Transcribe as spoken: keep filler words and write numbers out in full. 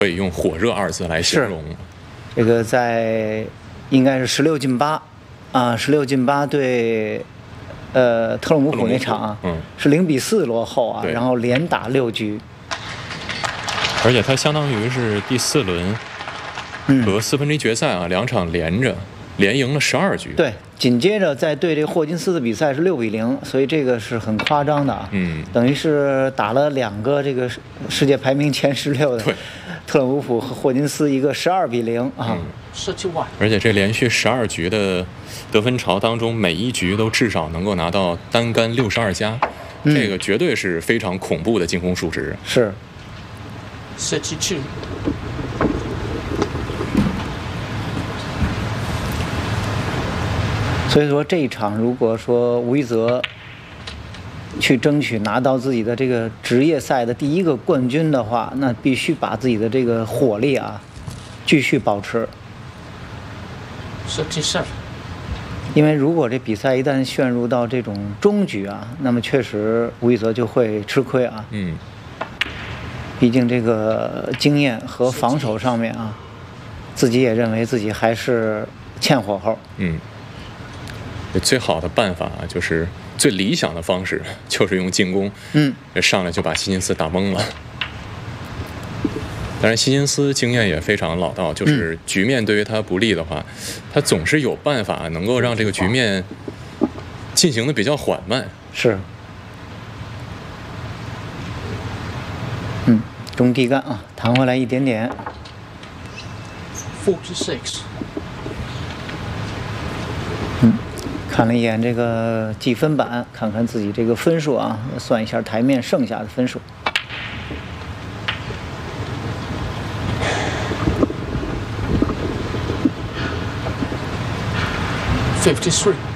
可以用火热二字来形容。 这个在应该是十六进八啊，十六进八对呃特鲁姆普那场啊， 嗯， 是零比四落后啊，然后连打六局。 而且他相当于是第四轮和四分之一决赛啊、嗯、两场连着。 连赢了十二局， 对，紧接着再对这霍金斯的比赛是六比零，所以这个是很夸张的啊。 嗯， 等于是打了两个这个世界排名前十六的特鲁姆普和霍金斯，一个十二比零啊， 十七万。而且这连续十二局的得分潮当中，每一局都至少能够拿到单杆六十二加，嗯、这个绝对是非常恐怖的进攻数值。 是。 十七two。 所以说这一场，如果说吴一泽去争取拿到自己的这个职业赛的第一个冠军的话，那必须把自己的这个火力啊继续保持。 十七胜。 因为如果这比赛一旦陷入到这种终局啊，那么确实吴一泽就会吃亏啊。 嗯。 毕竟这个经验和防守上面啊，自己也认为自己还是欠火候。 嗯。 最好的办法啊，就是最理想的方式，就是用进攻， 嗯， 上来就把希金斯打懵了。当然，希金斯经验也非常老道，就是局面对于他不利的话，他总是有办法能够让这个局面进行的比较缓慢。 是，嗯，中地杆啊，弹回来一点点。 forty six。 嗯。 看了一眼这个计分板，看看自己这个分数啊，算一下台面剩下的分数。 fifty three。